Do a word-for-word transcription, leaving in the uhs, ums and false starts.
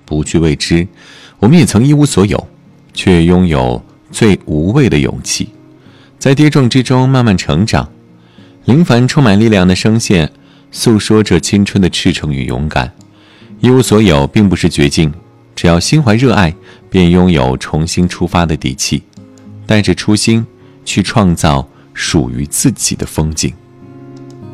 不惧未知。我们也曾一无所有，却拥有最无畏的勇气，在跌撞之中慢慢成长。林凡充满力量的声线诉说着青春的赤诚与勇敢。一无所有并不是绝境，只要心怀热爱，便拥有重新出发的底气，带着初心去创造属于自己的风景。